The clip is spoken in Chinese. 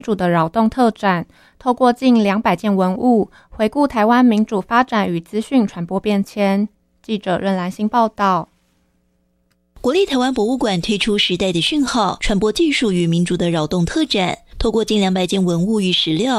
主的扰动特展，透过近200件文物，回顾台湾民主发展与资讯传播变迁。记者任兰心报道。 国立台湾博物馆推出时代的讯号传播技术与民主的扰动特展，透过近200件文物与史料，